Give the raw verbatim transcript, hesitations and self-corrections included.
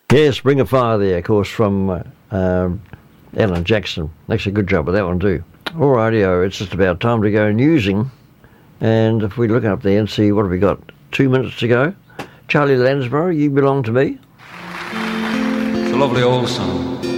Yes, Ring of Fire there, of course, from uh, um, Alan Jackson. Makes a good job with that one too. Alrighty-o, it's just about time to go newsing. And if we look up there and see, what have we got? Two minutes to go. Charlie Lansborough, You Belong to Me. It's a lovely old song.